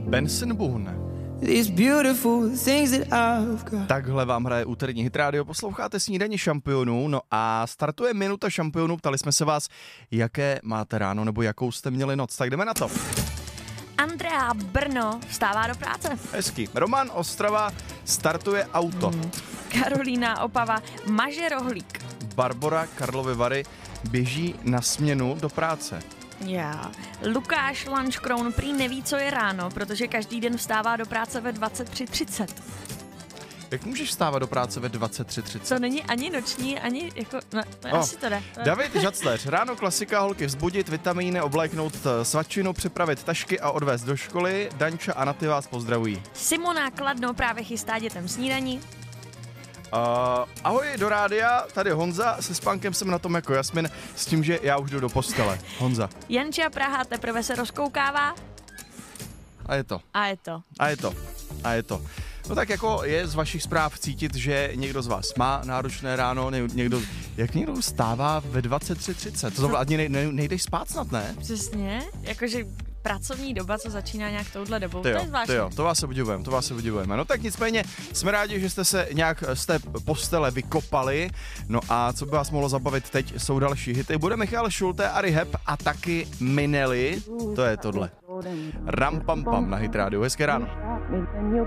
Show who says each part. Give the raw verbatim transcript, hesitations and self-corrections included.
Speaker 1: Benson Boone.
Speaker 2: These beautiful things that I've got.
Speaker 1: Takhle vám hraje úterní Hit Radio, posloucháte Snídaní šampionů, no a startuje minuta šampionů, ptali jsme se vás, jaké máte ráno, nebo jakou jste měli noc, tak jdeme na to.
Speaker 3: Andrea Brno vstává do práce.
Speaker 1: Hezky. Roman Ostrava, startuje auto.
Speaker 3: Hmm. Karolína Opava maže rohlík.
Speaker 1: Barbora Karlovy Vary běží na směnu do práce.
Speaker 3: Já. Lukáš Lanškroun prý neví, co je ráno, protože každý den vstává do práce ve dvacet tři třicet.
Speaker 1: Jak můžeš vstávat do práce ve dvacet tři třicet?
Speaker 3: To není ani noční, ani jako, no, no
Speaker 1: oh.
Speaker 3: asi to jde.
Speaker 1: David Žacleř, ráno klasika, holky vzbudit, vitamíny, obléknout svačinu, připravit tašky a odvést do školy. Danča a Naty vás pozdravují.
Speaker 3: Simona Kladno právě chystá dětem snídaní.
Speaker 1: Uh, ahoj do rádia, tady Honza, se spánkem jsem na tom jako Jasmin, s tím, že já už jdu do postele. Honza.
Speaker 3: Janča Praha teprve se rozkoukává.
Speaker 1: A je to.
Speaker 3: A je to.
Speaker 1: A je to. A je to. No tak jako je z vašich zpráv cítit, že někdo z vás má náročné ráno, někdo, jak někdo stává ve dvacet tři třicet, to znamená, ani nej, nejdeš spát snad, ne?
Speaker 3: Přesně, jakože pracovní doba, co začíná nějak touhle dobou,
Speaker 1: to, jo,
Speaker 3: to je zvláštní.
Speaker 1: To jo, to vás se podivujeme, to vás se podivujeme. No tak nicméně jsme rádi, že jste se nějak z té postele vykopali, no a co by vás mohlo zabavit teď, jsou další hity. Bude Michal Šulte a Rehab a taky Minelli, to je tohle. Ram pam pam na Hit Radio, hezké ráno.